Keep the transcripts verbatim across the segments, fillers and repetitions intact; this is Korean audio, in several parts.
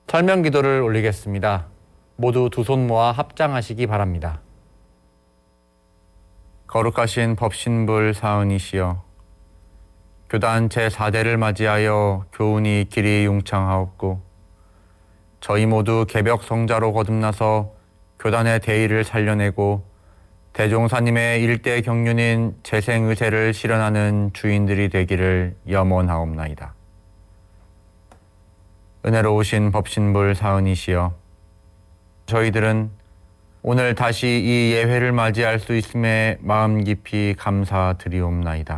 설명 기도를 올리겠습니다. 모두 두 손 모아 합장하시기 바랍니다. 거룩하신 법신불 사은이시여, 교단 제사 대를 맞이하여 교훈이 길이 융창하옵고 저희 모두 개벽 성자로 거듭나서 교단의 대의를 살려내고 대종사님의 일대 경륜인 재생의세를 실현하는 주인들이 되기를 염원하옵나이다. 은혜로우신 법신불 사은이시여, 저희들은 오늘 다시 이 예회를 맞이할 수 있음에 마음 깊이 감사드리옵나이다.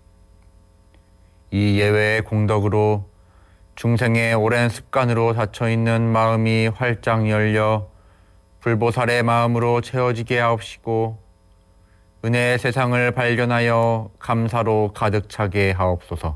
이 예외의 공덕으로 중생의 오랜 습관으로 닫혀있는 마음이 활짝 열려 불보살의 마음으로 채워지게 하옵시고 은혜의 세상을 발견하여 감사로 가득 차게 하옵소서.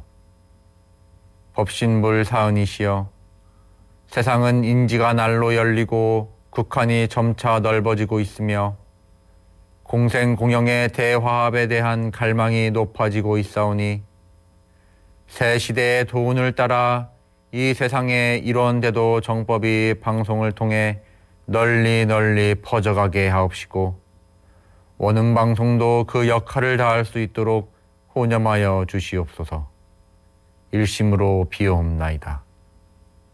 법신불 사은이시여, 세상은 인지가 날로 열리고 국한이 점차 넓어지고 있으며 공생공영의 대화합에 대한 갈망이 높아지고 있사오니 새 시대의 도운을 따라 이 세상에 이론대도 정법이 방송을 통해 널리 널리 퍼져가게 하옵시고 원음방송도 그 역할을 다할 수 있도록 호념하여 주시옵소서. 일심으로 비옵나이다.